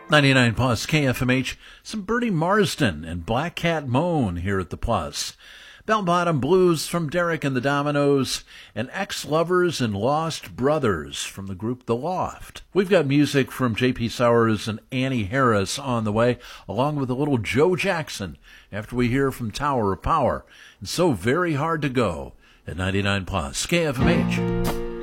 99 Plus KFMH, some Bertie Marsden and Black Cat Moan here at the Plus. Bell Bottom Blues from Derek and the Dominoes, and Ex-Lovers and Lost Brothers from the group The Loft. We've got music from J.P. Sowers and Annie Harris on the way, along with a little Joe Jackson after we hear from Tower of Power. And So Very Hard to Go at 99 Plus KFMH.